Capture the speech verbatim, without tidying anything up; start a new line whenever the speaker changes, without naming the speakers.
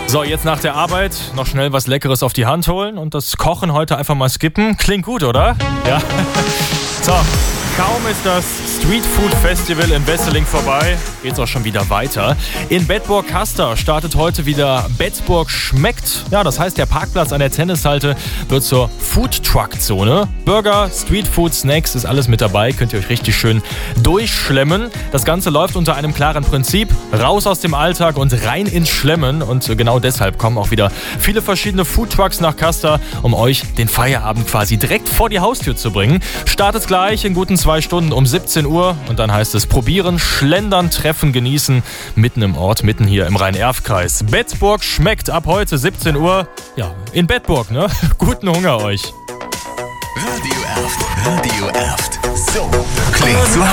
So, jetzt nach der Arbeit noch schnell was Leckeres auf die Hand holen und das Kochen heute einfach mal skippen. Klingt gut, oder? Ja. So, kaum ist das Street Food Festival in Wesseling vorbei, geht's auch schon wieder weiter. In Bedburg-Kastor startet heute wieder Bedburg schmeckt. Ja, das heißt, der Parkplatz an der Tennishalte wird zur Food-Truck-Zone. Burger, Street Food, Snacks, ist alles mit dabei. Könnt ihr euch richtig schön durchschlemmen. Das Ganze läuft unter einem klaren Prinzip. Raus aus dem Alltag und rein ins Schlemmen. Und genau deshalb kommen auch wieder viele verschiedene Food-Trucks nach Kastor, um euch den Feierabend quasi direkt vor die Haustür zu bringen. Startet gleich in guten zwei Stunden um siebzehn Uhr und dann heißt es probieren, schlendern, treffen, genießen, mitten im Ort, mitten hier im Rhein-Erf-Kreis. Bedburg schmeckt ab heute siebzehn Uhr, ja, in Bedburg, ne? Guten Hunger euch.
Radio Erft, Radio Erft, so klingt so.